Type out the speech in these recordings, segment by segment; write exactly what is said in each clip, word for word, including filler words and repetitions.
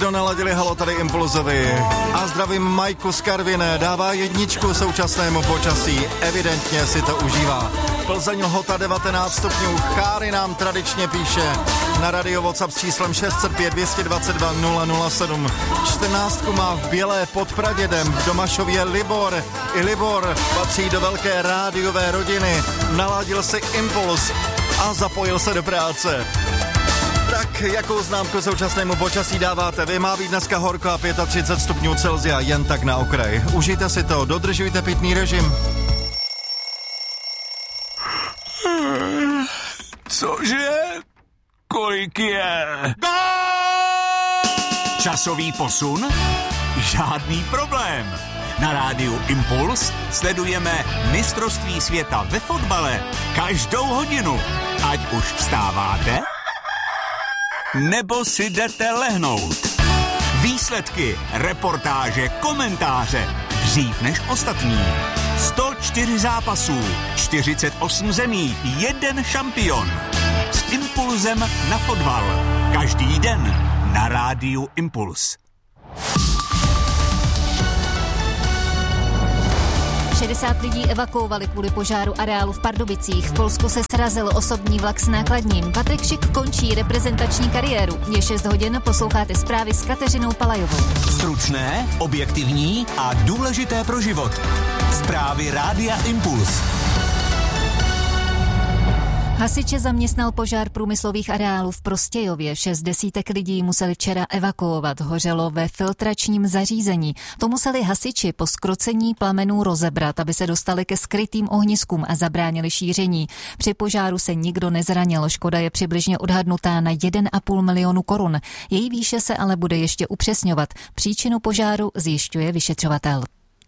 kdo naladili halo tady Impulzovi. A zdravím Majku z Karviné, dává jedničku současnému počasí, evidentně si to užívá. Plzeň Lhota devatenáct stupňů, Cháry nám tradičně píše na radio WhatsApp s číslem šest set pět dvě stě dvacet dva nula nula sedm. čtrnáctku má v Bělé pod Pradědem, v Domašově Libor. I Libor patří do velké rádiové rodiny, naladil si Impuls a zapojil se do práce. Tak, jakou známku současnému počasí dáváte? Vy, má být dneska horko a třicet pět stupňů Celsia, jen tak na okraj. Užijte si to, dodržujte pitný režim. Cože? Kolik je? Časový posun? Žádný problém. Na rádiu Impuls sledujeme mistrovství světa ve fotbale každou hodinu. Ať už vstáváte, nebo si jdete lehnout. Výsledky, reportáže, komentáře dřív než ostatní. sto čtyři zápasů, čtyřicet osm zemí, jeden šampion. S Impulzem na fotbal. Každý den na rádiu Impuls. šedesát lidí evakuovali kvůli požáru areálu v Pardubicích. V Polsku se srazil osobní vlak s nákladním. Patrik Šik končí reprezentační kariéru. Je šest hodin, posloucháte zprávy s Kateřinou Palajovou. Stručné, objektivní a důležité pro život. Zprávy rádia Impuls. Hasiče zaměstnal požár průmyslových areálů v Prostějově. Šest desítek lidí museli včera evakuovat. Hořelo ve filtračním zařízení. To museli hasiči po zkrocení plamenů rozebrat, aby se dostali ke skrytým ohniskům a zabránili šíření. Při požáru se nikdo nezranil. Škoda je přibližně odhadnutá na jeden a půl milionu korun. Její výše se ale bude ještě upřesňovat. Příčinu požáru zjišťuje vyšetřovatel.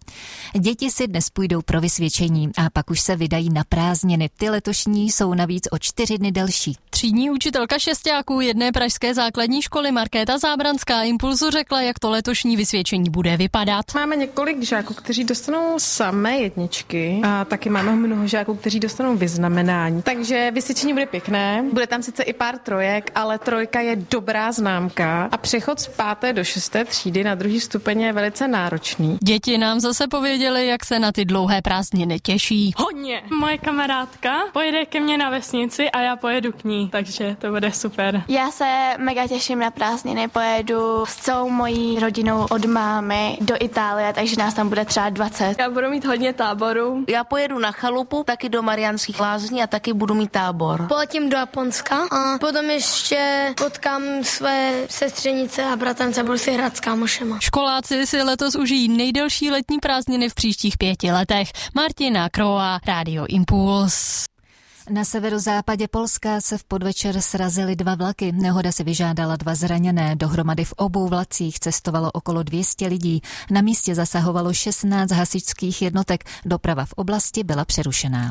Děti si dnes půjdou pro vysvědčení a pak už se vydají na prázdniny. Ty letošní jsou navíc o čtyři dny delší. Třídní učitelka šestáků jedné pražské základní školy Markéta Zábranská Impulzu řekla, jak to letošní vysvědčení bude vypadat. Máme několik žáků, kteří dostanou samé jedničky a taky máme mnoho žáků, kteří dostanou vyznamenání. Takže vysvědčení bude pěkné. Bude tam sice i pár trojek, ale trojka je dobrá známka a přechod z páté do šesté třídy na druhý stupeň je velice náročný. Děti nám zase pověděli, jak se na ty dlouhé prázdniny těší. Hodně. Moje kamarádka pojede ke mně na vesnici a já pojedu k ní, takže to bude super. Já se mega těším na prázdniny, pojedu s celou mojí rodinou od mámy do Itálie, takže nás tam bude třeba dvacet. Já budu mít hodně táborů. Já pojedu na chalupu, taky do Mariánských Lázní a taky budu mít tábor. Poletím do Japonska a potom ještě potkám své sestřenice a bratrance, budu si hrát s kámošema. Školáci si letos užijí nejdelší letní prázdniny v příštích pěti letech. Martina Kroa, Rádio Impuls. Na severozápadě Polska se v podvečer srazily dva vlaky. Nehoda si vyžádala dva zraněné. Dohromady v obou vlacích cestovalo okolo dvě stě lidí. Na místě zasahovalo šestnáct hasičských jednotek. Doprava v oblasti byla přerušená.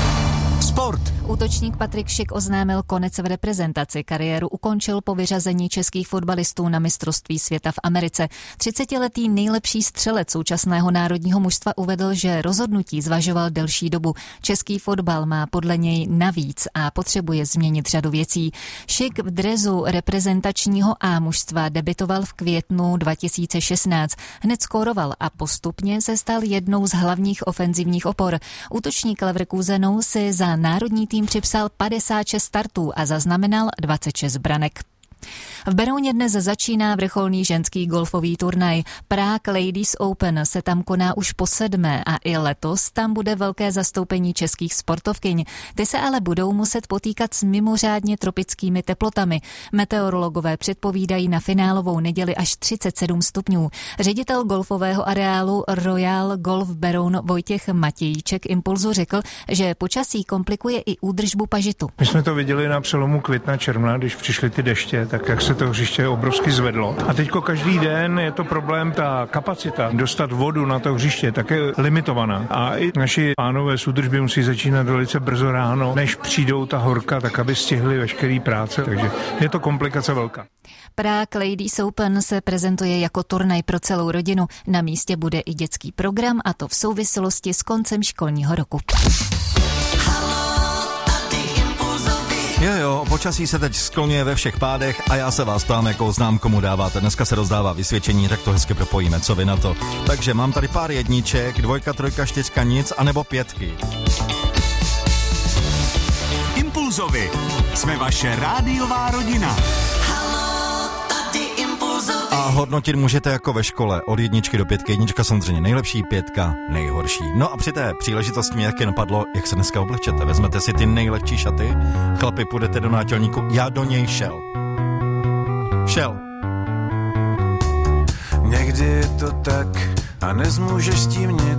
Sport. Útočník Patrik Šik oznámil konec v reprezentaci. Kariéru ukončil po vyřazení českých fotbalistů na mistrovství světa v Americe. třicetiletý nejlepší střelec současného národního mužstva uvedl, že rozhodnutí zvažoval delší dobu. Český fotbal má podle něj navíc a potřebuje změnit řadu věcí. Šik v dresu reprezentačního A mužstva debitoval v květnu dva tisíce šestnáct. Hned skóroval a postupně se stal jednou z hlavních ofenzivních opor. Útočník Leverkusenu si za národní tým připsal padesát šest startů a zaznamenal dvacet šest branek. V Berouně dnes začíná vrcholný ženský golfový turnaj. Prague Ladies Open se tam koná už po sedmé a i letos tam bude velké zastoupení českých sportovkyň. Ty se ale budou muset potýkat s mimořádně tropickými teplotami. Meteorologové předpovídají na finálovou neděli až třicet sedm stupňů. Ředitel golfového areálu Royal Golf Beroun Vojtěch Matějíček Impulzu řekl, že počasí komplikuje i údržbu pažitu. My jsme to viděli na přelomu května června, když přišly ty deště, tak jak se to hřiště obrovsky zvedlo. A teďko každý den je to problém, ta kapacita dostat vodu na to hřiště tak je limitovaná. A i naši pánové z údržby musí začínat velice brzo ráno, než přijdou ta horka, tak aby stihli veškerý práce, takže je to komplikace velká. Prague Ladies Open se prezentuje jako turnaj pro celou rodinu. Na místě bude i dětský program, a to v souvislosti s koncem školního roku. Haló, tady Impulzovi. Jo, jo, počasí se teď skloňuje ve všech pádech a já se vás ptám, jakou znám, komu dáváte. Dneska se rozdává vysvědčení, tak to hezky propojíme, co vy na to. Takže mám tady pár jedniček, dvojka, trojka, čtyřka, nic, anebo pětky. Impulzovi. Jsme vaše rádiová rodina. A hodnotit můžete jako ve škole, od jedničky do pětky. Jednička samozřejmě nejlepší, pětka nejhorší. No a při té příležitosti mě taky napadlo, jak se dneska oblečete. Vezmete si ty nejlehčí šaty, chlapi, půjdete do nátělníku, já do něj šel. Šel. Někdy je to tak a nezmůžeš s tím nic,